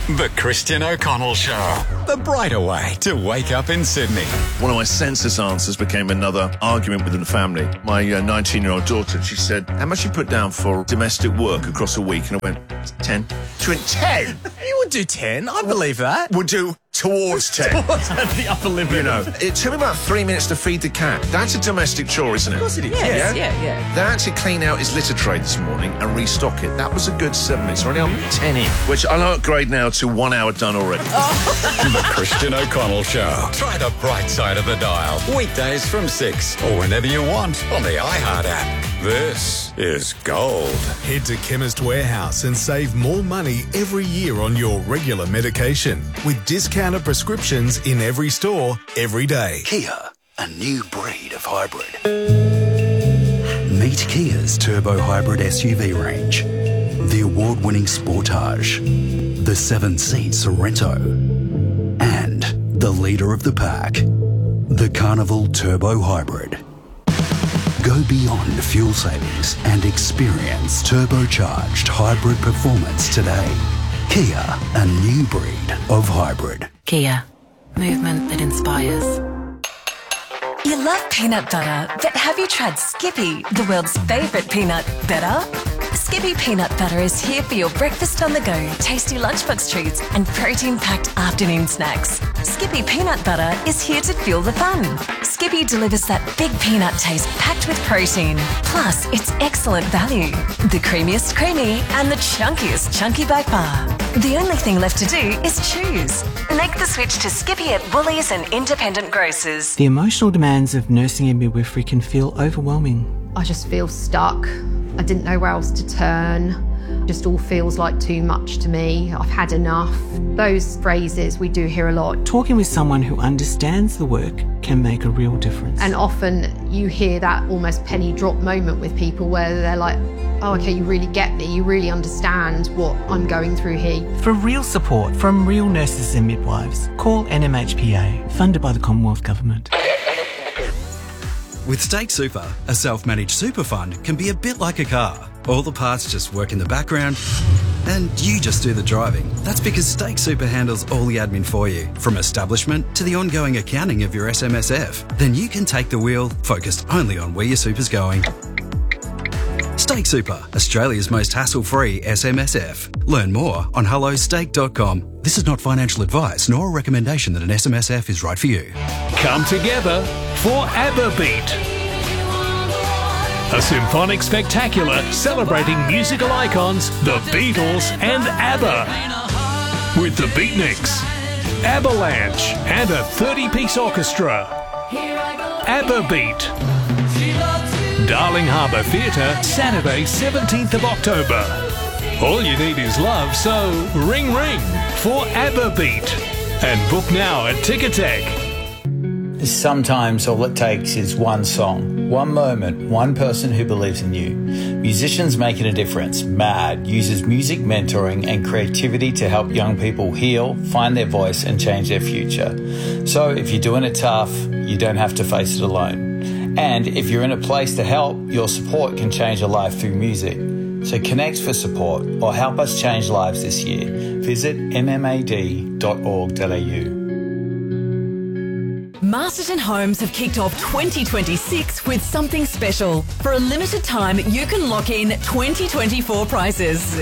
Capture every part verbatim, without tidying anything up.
The Christian O'Connell Show. The brighter way to wake up in Sydney. One of my census answers became another argument within the family. My uh, nineteen-year-old daughter, she said, how much you put down for domestic work across a week? And I went, ten. She went, ten? You would do ten. I believe that. Would do towards ten. Towards the upper limit. You know, it took me about three minutes to feed the cat. That's a domestic chore, isn't it? Of course it is. Yes, Yeah? yeah, yeah. They had to clean out his litter tray this morning and restock it. That was a good seven minutes. We're only up ten in, which I'll upgrade now to one hour done already. The Christian O'Connell Show. Try the bright side of the dial. Weekdays from six or whenever you want on the iHeart app. This is gold. Head to Chemist Warehouse and save more money every year on your regular medication with discounted prescriptions in every store, every day. Kia, a new breed of hybrid. Meet Kia's turbo hybrid S U V range. The award-winning Sportage, the seven-seat Sorento, and the leader of the pack, the Carnival Turbo Hybrid. Go beyond fuel savings and experience turbocharged hybrid performance today. Kia, a new breed of hybrid. Kia, movement that inspires. You love peanut butter, but have you tried Skippy, the world's favourite peanut butter? Skippy peanut butter is here for your breakfast on the go, tasty lunchbox treats and protein-packed afternoon snacks. Skippy peanut butter is here to fuel the fun. Skippy delivers that big peanut taste packed with protein. Plus, it's excellent value. The creamiest creamy and the chunkiest chunky by far. The only thing left to do is choose. Make the switch to Skippy at Woolies and independent grocers. The emotional demands of nursing and midwifery can feel overwhelming. I just feel stuck. I didn't know where else to turn. Just all feels like too much to me. I've had enough. Those phrases we do hear a lot. Talking with someone who understands the work can make a real difference. And often you hear that almost penny drop moment with people where they're like, oh, okay, you really get me. You really understand what I'm going through here. For real support from real nurses and midwives, call N M H P A, funded by the Commonwealth Government. With Stake Super, a self-managed super fund can be a bit like a car. All the parts just work in the background and you just do the driving. That's because Stake Super handles all the admin for you, from establishment to the ongoing accounting of your S M S F. Then you can take the wheel, focused only on where your super's going. Stake Super, Australia's most hassle-free S M S F. Learn more on hello stake dot com. This is not financial advice nor a recommendation that an S M S F is right for you. Come together for ABBA Beat. A symphonic spectacular celebrating musical icons, the Beatles and ABBA. With the Beatniks, Avalanche and a thirty-piece orchestra. ABBA Beat. Darling Harbour Theatre, Saturday seventeenth of October. All you need is love, so ring ring for ABBA Beat. And book now at Ticketek. Sometimes all it takes is one song, one moment, one person who believes in you. Musicians Making a Difference, MAD, uses music mentoring and creativity to help young people heal, find their voice and change their future. So if you're doing it tough, you don't have to face it alone. And if you're in a place to help, your support can change a life through music. So connect for support or help us change lives this year. Visit m m a d dot org dot a u. Masterton Homes have kicked off twenty twenty-six with something special. For a limited time, you can lock in twenty twenty-four prices.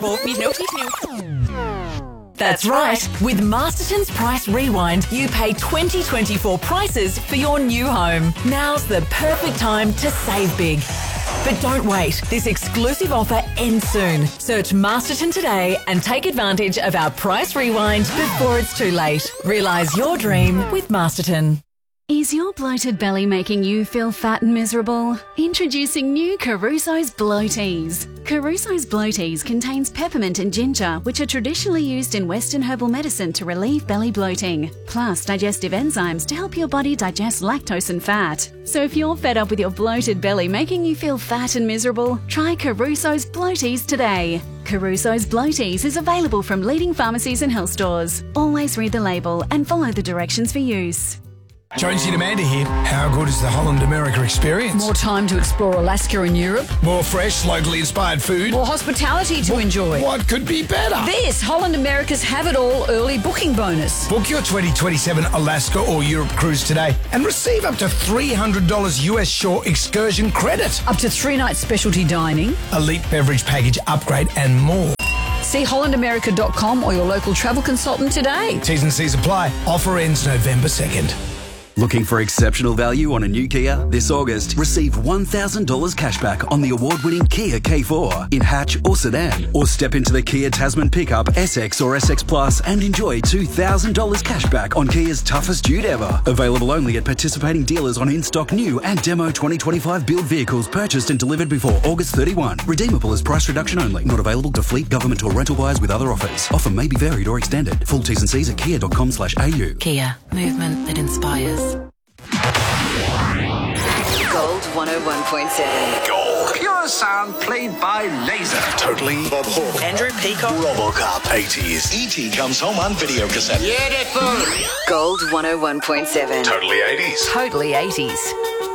That's right. With Masterton's Price Rewind, you pay twenty twenty-four prices for your new home. Now's the perfect time to save big. But don't wait. This exclusive offer ends soon. Search Masterton today and take advantage of our Price Rewind before it's too late. Realise your dream with Masterton. Is your bloated belly making you feel fat and miserable? Introducing new Caruso's Bloaties. Caruso's Bloaties contains peppermint and ginger, which are traditionally used in Western herbal medicine to relieve belly bloating, plus digestive enzymes to help your body digest lactose and fat. So if you're fed up with your bloated belly making you feel fat and miserable, try Caruso's Bloaties today. Caruso's Bloaties is available from leading pharmacies and health stores. Always read the label and follow the directions for use. Jonesy and Amanda here. How good is the Holland America experience? More time to explore Alaska and Europe. More fresh, locally inspired food. More hospitality to what, enjoy. What could be better? This Holland America's Have It All early booking bonus. Book your twenty twenty-seven Alaska or Europe cruise today and receive up to three hundred dollars U S shore excursion credit. Up to three nights specialty dining. Elite beverage package upgrade and more. See holland america dot com or your local travel consultant today. T's and C's apply. Offer ends November second. Looking for exceptional value on a new Kia? This August, receive one thousand dollars cashback on the award-winning Kia K four in hatch or sedan. Or step into the Kia Tasman pickup, S X or S X Plus and enjoy two thousand dollars cashback on Kia's toughest dude ever. Available only at participating dealers on in-stock new and demo twenty twenty-five build vehicles purchased and delivered before August thirty-first. Redeemable as price reduction only. Not available to fleet, government or rental buyers with other offers. Offer may be varied or extended. Full T's and C's at kia dot com slash A U. Kia. Movement that inspires. Gold one oh one point seven. Gold. Pure sound played by laser. Totally. Bob Hawke. Andrew Peacock. RoboCop. eighties. E T comes home on video cassette. Beautiful. Gold one oh one point seven. Totally eighties. Totally eighties.